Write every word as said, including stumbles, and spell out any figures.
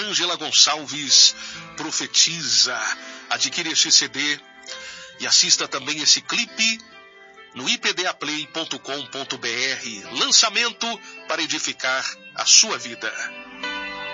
Ângela Gonçalves, Profetiza. Adquire este C D e assista também esse clipe no i p d a play ponto com ponto b r. Lançamento para edificar a sua vida.